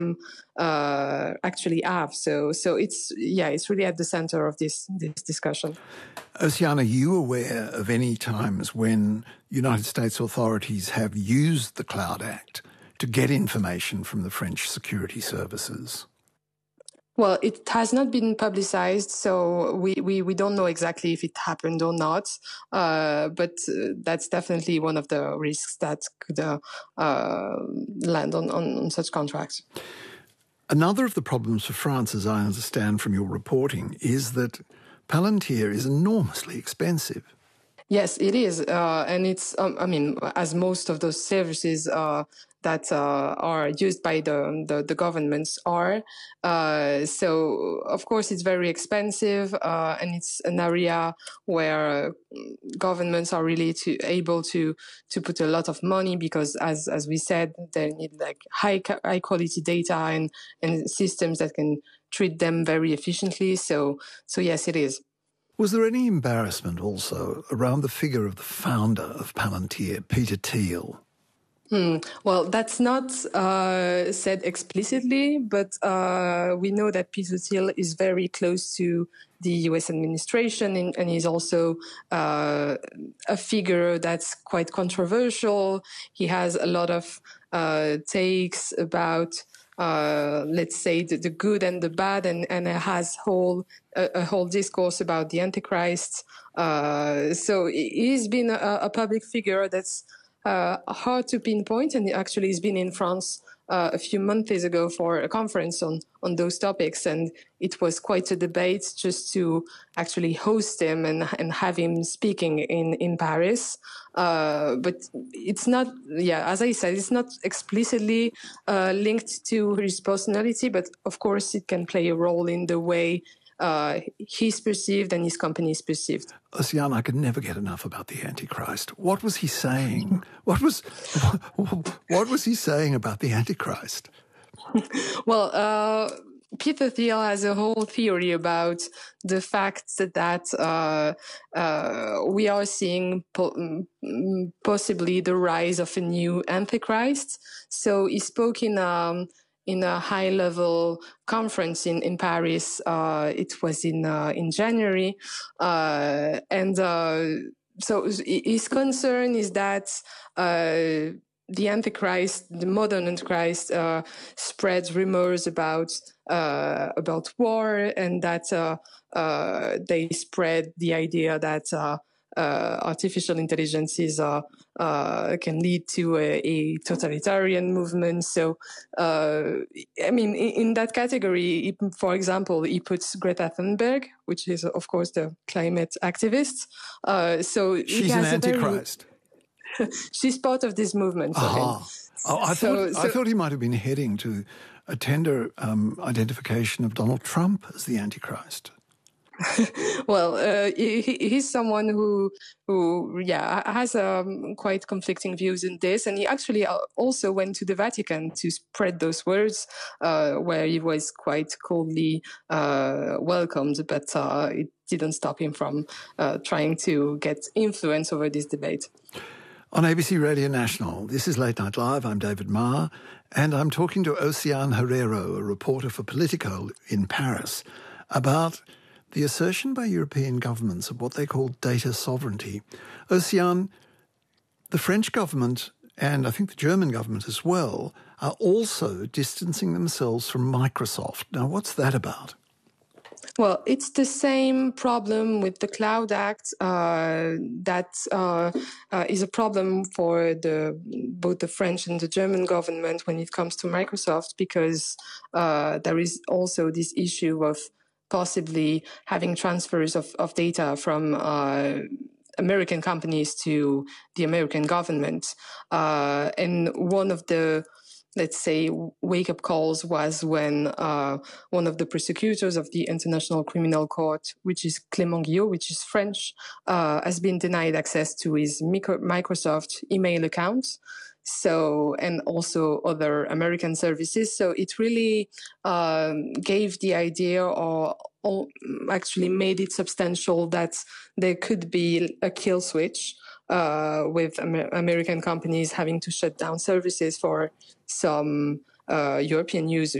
actually have. So it's really at the center of this discussion. Oceane, are you aware of any times when United States authorities have used the Cloud Act to get information from the French security services? Well, it has not been publicized, so we don't know exactly if it happened or not. But that's definitely one of the risks that could land on such contracts. Another of the problems for France, as I understand from your reporting, is that Palantir is enormously expensive. Yes, it is. And it's, as most of those services that are used by the governments are. So, of course, it's very expensive, and it's an area where governments are really able to put a lot of money because, as we said, they need like high quality data and systems that can treat them very efficiently. So yes, it is. Was there any embarrassment also around the figure of the founder of Palantir, Peter Thiel? Well, that's not said explicitly, but we know that Peter Thiel is very close to the U.S. administration, and he's also a figure that's quite controversial. He has a lot of takes about, let's say, the good and the bad, and has a whole discourse about the Antichrist. So he's been a public figure that's hard to pinpoint, and actually he's been in France a few months ago for a conference on those topics, and it was quite a debate just to actually host him and have him speaking in Paris. But it's not, as I said, it's not explicitly linked to his personality, but of course it can play a role in the way he's perceived and his company is perceived. Oceane, I could never get enough about the Antichrist. What was he saying? What was he saying about the Antichrist? Well, Peter Thiel has a whole theory about the fact that we are seeing possibly the rise of a new Antichrist. So he spoke in a high-level conference in Paris. It was in January, and so his concern is that the Antichrist, the modern Antichrist, spreads rumors about war, and that they spread the idea that artificial intelligences can lead to a totalitarian movement. So, in that category, for example, he puts Greta Thunberg, which is, of course, the climate activist. So she's an Antichrist. She's part of this movement for him. I thought he might have been heading to a tender identification of Donald Trump as the Antichrist. Well, he's someone who has quite conflicting views in this, and he actually also went to the Vatican to spread those words, where he was quite coldly welcomed, but it didn't stop him from trying to get influence over this debate. On ABC Radio National, this is Late Night Live. I'm David Marr, and I'm talking to Oceane Herrero, a reporter for Politico in Paris, about the assertion by European governments of what they call data sovereignty. Oceane, the French government, and I think the German government as well, are also distancing themselves from Microsoft. Now, what's that about? Well, it's the same problem with the Cloud Act that is a problem for both the French and the German government when it comes to Microsoft, because there is also this issue of possibly having transfers of data from American companies to the American government. And one of the, let's say, wake-up calls was when one of the prosecutors of the International Criminal Court, which is Clément Guillot, which is French, has been denied access to his Microsoft email account. So, and also other American services. So it really gave the idea, or actually made it substantial, that there could be a kill switch with American companies having to shut down services for some European users.